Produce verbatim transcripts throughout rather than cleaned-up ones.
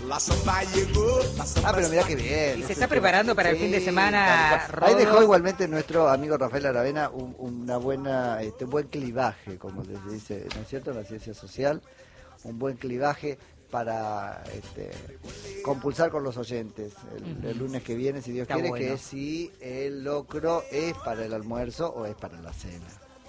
La sopa llegó, la sopa. Ah, pero mirá qué bien. Y se está preparando para el fin de semana. Ahí dejó igualmente nuestro amigo Rafael Aravena un, una buena, este, un buen clivaje, como les dice, ¿no es cierto?, en la ciencia social, un buen clivaje para este, compulsar con los oyentes el, el lunes que viene, si Dios Está quiere, bueno. que es si el locro es para el almuerzo o es para la cena.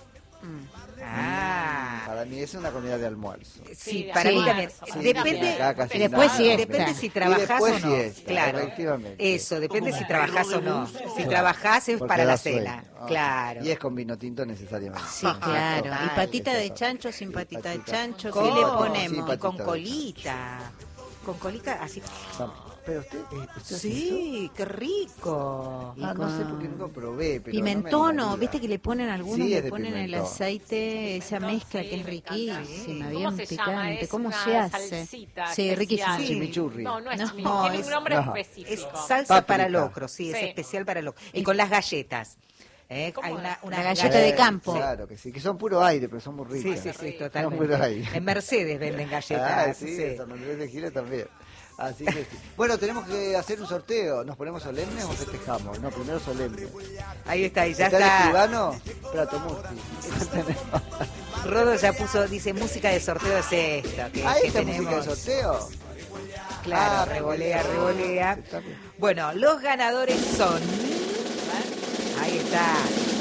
Ah. Para mí es una comida de almuerzo. Sí, Sí, para sí. mí también. Sí, Depende, acá casi después nada. siesta. depende si Y trabajás después o no. siesta, Claro. efectivamente. Eso, depende si trabajás o no. Si Claro. trabajás es Porque para da la sueño. cena. Ah. Claro. Y es con vino tinto necesariamente. Sí, claro. Total. Y patita de Eso. chancho sin Y patita de patita. chancho, Con- ¿qué le Sí, ponemos? patita con de colita. Con colita así. Pero usted, eh, usted hace Sí, qué rico. eso? Ah, no sé porque nunca probé, pero Pimentón, no me ¿no? animaría. Viste que le ponen algunos, Sí, es le de ponen el pimentón. aceite, esa No, mezcla sí, que es me encanta. riquísima, ¿Cómo bien se picante. llama? Es ¿Cómo una se hace? salsita Sí, especial. riquísimo. Sí. Chimichurri. No, no es No, chimichurri, tiene es- un nombre no. específico. Es salsa Páprica. para locro, sí, es Sí. especial para locro. Y con las galletas. ¿eh? ¿Cómo Hay es? una, una La galleta de campo. Claro que sí, que son puro aire, pero son muy Sí, ricas. sí, sí, Son puro totalmente. aire. En Mercedes venden galletas. Ah, sí, sí. en San Andrés de Giles también. Así que sí. Bueno, tenemos que hacer un sorteo. ¿Nos ponemos solemnes o festejamos? No, primero solemne. Ahí está, y ya ¿Está el está. escribano? Prato Murti. Rodo ya puso, dice, música de sorteo es esto. Que, Ahí que está tenemos. música de sorteo. Claro, Ah, revolea, revolea. revolea. Está bien. Bueno, los ganadores son... Ahí está.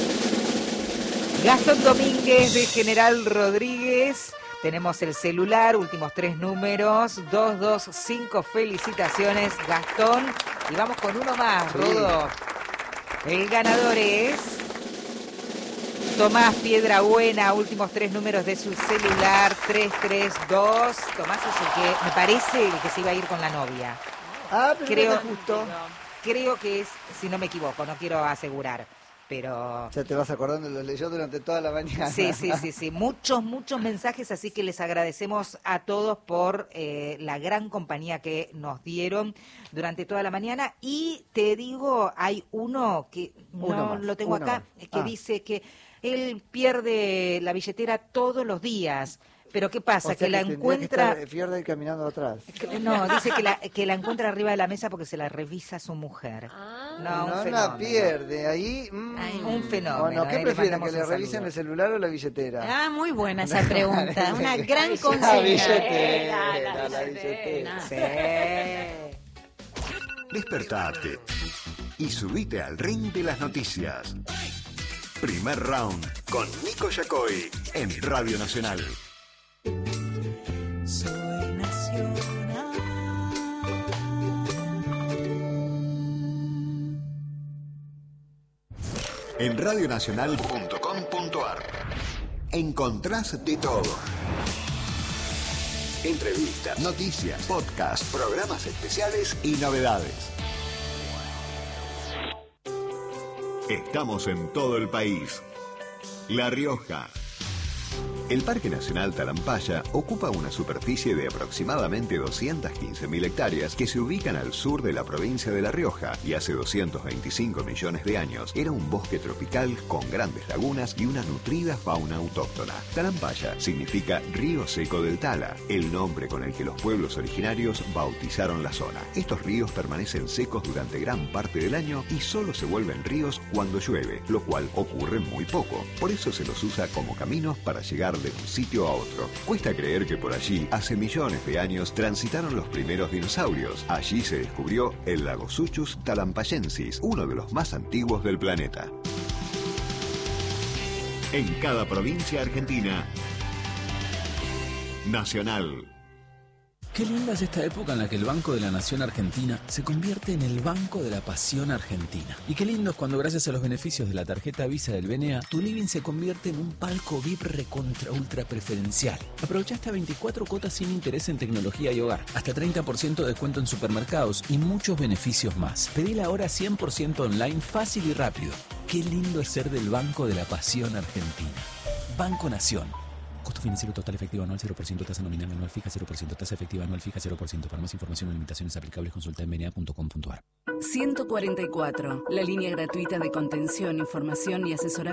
Gastón Domínguez de General Rodríguez. Tenemos el celular, últimos tres números, dos dos cinco. Felicitaciones, Gastón. Y vamos con uno más, Sí. Rodo. El ganador es Tomás Piedrabuena, últimos tres números de su celular, tres tres dos. Tomás es el que, me parece, el que se iba a ir con la novia. Ah, pero Creo- no es justo. Creo que es, si no me equivoco, no quiero asegurar, pero... Ya te vas acordando, lo leyó durante toda la mañana. Sí, sí, sí, sí. Muchos, muchos mensajes, así que les agradecemos a todos por eh, la gran compañía que nos dieron durante toda la mañana. Y te digo, hay uno que Uno no más, lo tengo uno acá, más. que Ah. dice que él pierde la billetera todos los días. Pero ¿qué O pasa? sea que la tendría encuentra... Que estar Fiorda caminando atrás. que- No, dice que la, que la encuentra arriba de la mesa porque se la revisa su mujer. Ah. No, un No la fenómeno. pierde, ahí... mm. Ay, un fenómeno, Bueno, ¿qué eh, le prefieren? mandamos ¿Que le un revisen saludo. el celular o la billetera? Ah, muy buena esa pregunta, una gran La consigna. billetera, La la, billetera. billetera. Sí. Despertate y subite al ring de las noticias. Primer round con Nico Yacoy en Radio Nacional. Soy nacional. En radionacional punto com punto ar encontrás de todo. Entrevistas, noticias, podcasts, programas especiales y novedades. Estamos en todo el país. La Rioja. El Parque Nacional Talampaya ocupa una superficie de aproximadamente doscientas quince mil hectáreas que se ubican al sur de la provincia de La Rioja y hace doscientos veinticinco millones de años era un bosque tropical con grandes lagunas y una nutrida fauna autóctona. Talampaya significa río seco del Tala, el nombre con el que los pueblos originarios bautizaron la zona. Estos ríos permanecen secos durante gran parte del año y solo se vuelven ríos cuando llueve, lo cual ocurre muy poco. Por eso se los usa como caminos para llegar de un sitio a otro. Cuesta creer que por allí, hace millones de años, transitaron los primeros dinosaurios. Allí se descubrió el Lagosuchus talampayensis, uno de los más antiguos del planeta. En cada provincia argentina, Nacional. Qué linda es esta época en la que el Banco de la Nación Argentina se convierte en el Banco de la Pasión Argentina. Y qué lindo es cuando gracias a los beneficios de la tarjeta Visa del B N A, tu living se convierte en un palco V I P recontra ultra preferencial. Aprovecha hasta veinticuatro cuotas sin interés en tecnología y hogar, hasta treinta por ciento de descuento en supermercados y muchos beneficios más. Pedila ahora cien por ciento online, fácil y rápido. Qué lindo es ser del Banco de la Pasión Argentina. Banco Nación. Costo financiero total efectivo anual cero por ciento, tasa nominal anual fija cero por ciento, tasa efectiva anual fija cero por ciento. Para más información o limitaciones aplicables consulta en b n a punto com punto a r. ciento cuarenta y cuatro, la línea gratuita de contención, información y asesoramiento